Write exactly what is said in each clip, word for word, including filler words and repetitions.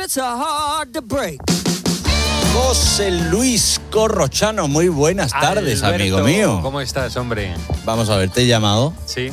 José Luis Corrochano, muy buenas tardes, Alberto, amigo mío. ¿Cómo estás, hombre? Vamos a ver, te he llamado Sí.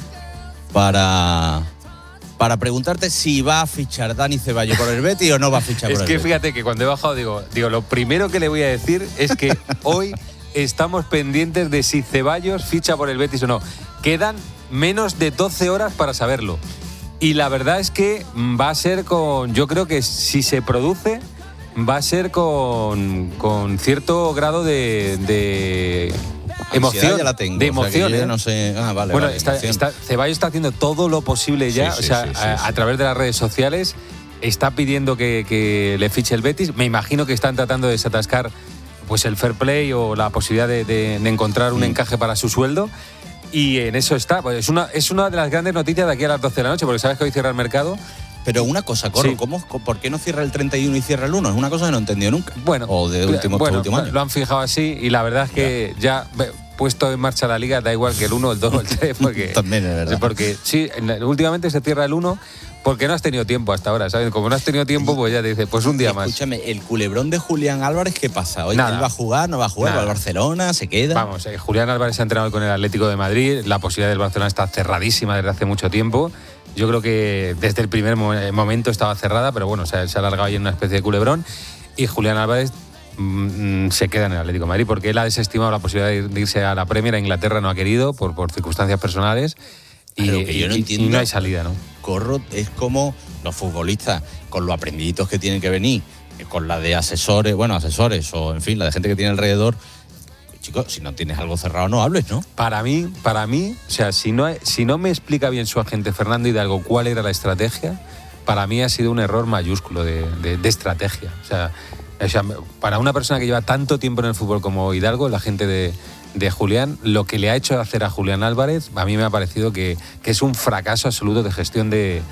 para, para preguntarte si va a fichar Dani Ceballos por el Betis o no va a fichar Es por el que Betis. fíjate que cuando he bajado digo, digo, lo primero que le voy a decir es que hoy estamos pendientes de si Ceballos ficha por el Betis o no. Quedan menos de doce horas para saberlo. Y la verdad es que va a ser con, yo creo que si se produce, va a ser con, con cierto grado de, de emoción. Ya la tengo, de o sea, que emoción. yo ya ¿eh? no sé. Ah, vale, Bueno, vale, está, emoción. está, Ceballos está haciendo todo lo posible ya, Sí, sí, o sea, sí, sí, a, sí. a través de las redes sociales, está pidiendo que, que le fiche el Betis. Me imagino que están tratando de desatascar pues el fair play o la posibilidad de, de, de encontrar un Mm. encaje para su sueldo. Y en eso está. Pues es, una, es una de las grandes noticias de aquí a las doce de la noche, porque sabes que hoy cierra el mercado. Pero una cosa, Corro, Sí. ¿cómo, ¿por qué no cierra el treinta y uno y cierra el uno? Es una cosa que no he entendido nunca. Bueno, o de último, bueno, último año. lo han fijado así y la verdad es que ya, ya puesto en marcha la liga, da igual que el uno, el dos o el tres, porque También es verdad. Porque sí, en- últimamente se cierra el uno porque no has tenido tiempo hasta ahora, ¿sabes? Como no has tenido tiempo, pues ya te dice, pues un día más. Escúchame, el culebrón de Julián Álvarez, ¿qué pasa? ¿Hoy Nada. él va a jugar, no va a jugar? Nada. ¿Va al Barcelona? ¿Se queda? Vamos, eh, Julián Álvarez se ha entrenado con el Atlético de Madrid, la posibilidad del Barcelona está cerradísima desde hace mucho tiempo. Yo creo que desde el primer mo- momento estaba cerrada, pero bueno, se ha, se ha alargado ahí en una especie de culebrón. Y Julián Álvarez mm, se queda en el Atlético de Madrid porque él ha desestimado la posibilidad de, de irse a la Premier. A Inglaterra no ha querido por, por circunstancias personales. Y, Pero que yo no y- y entiendo. no hay salida, ¿no? Corro es como los futbolistas, con los aprendiditos que tienen que venir, eh, con la de asesores, bueno, asesores o en fin, la de gente que tiene alrededor. Chicos, si no tienes algo cerrado, no hables, ¿no? Para mí, para mí, o sea, si no, si no me explica bien su agente Fernando Hidalgo cuál era la estrategia, para mí ha sido un error mayúsculo de, de- de estrategia. O sea, o sea, para una persona que lleva tanto tiempo en el fútbol como Hidalgo, la gente de, de Julián, lo que le ha hecho hacer a Julián Álvarez, a mí me ha parecido que, que es un fracaso absoluto de gestión de,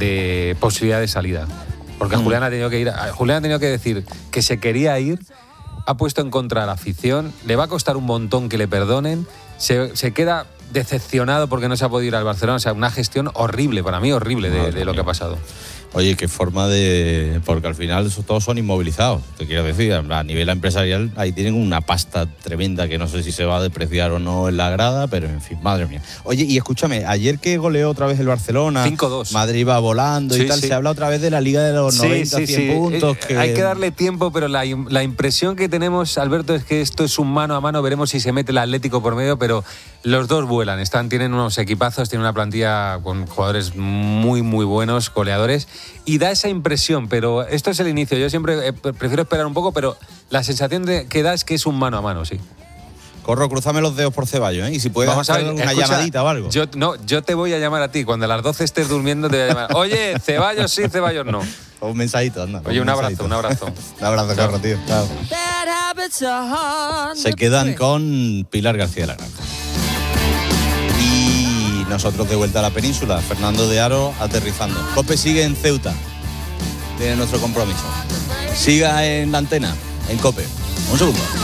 de posibilidad de salida. Porque Mm. Julián ha tenido que ir, Julián ha tenido que decir que se quería ir. Ha puesto en contra a la afición, le va a costar un montón que le perdonen, se, se queda decepcionado porque no se ha podido ir al Barcelona, o sea, una gestión horrible, para mí horrible de, de lo que ha pasado. Oye, qué forma de... Porque al final eso- todos son inmovilizados, te quiero decir. A nivel empresarial, ahí tienen una pasta tremenda que no sé si se va a depreciar o no en la grada, pero en fin, madre mía. Oye, y escúchame, ayer que goleó otra vez el Barcelona, cinco dos. Madrid va volando Sí, y tal, sí. se habla otra vez de la Liga de los noventa, cien puntos. Eh, que... Hay que darle tiempo, pero la, im- la impresión que tenemos, Alberto, es que esto es un mano a mano. Veremos si se mete el Atlético por medio, pero los dos vuelan. Están, tienen unos equipazos, tienen una plantilla con jugadores muy, muy buenos, goleadores, y da esa impresión, pero esto es el inicio. Yo siempre eh, prefiero esperar un poco, pero la sensación de, que da es que es un mano a mano, sí. Corro, crúzame los dedos por Ceballos, ¿eh? Y si puedes Vamos a hacer ver, una escucha, llamadita o algo. Yo, no, yo te voy a llamar a ti. Cuando a las doce estés durmiendo, te voy a llamar. Oye, Ceballos sí, Ceballos no. Un mensajito, anda. Oye, un abrazo, mensajito. un abrazo. Un abrazo, Corro, tío. Chao. Se quedan con Pilar García de la Granja. Y nosotros de vuelta a la península. Fernando de Aro aterrizando. Cope sigue en Ceuta. Tiene nuestro compromiso. Siga en la antena, en Cope. Un segundo.